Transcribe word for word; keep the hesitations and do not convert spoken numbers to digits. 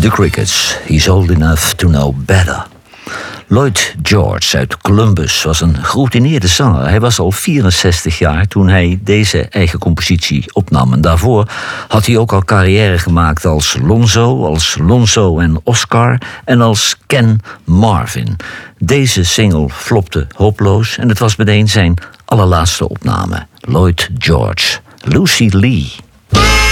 The Crickets, He's Old Enough to Know Better. Lloyd George uit Columbus was een geroutineerde zanger. Hij was al vierenzestig jaar toen hij deze eigen compositie opnam. En daarvoor had hij ook al carrière gemaakt als Lonzo, als Lonzo en Oscar en als Ken Marvin. Deze single flopte hopeloos en het was meteen zijn allerlaatste opname. Lloyd George, Lucy Lee.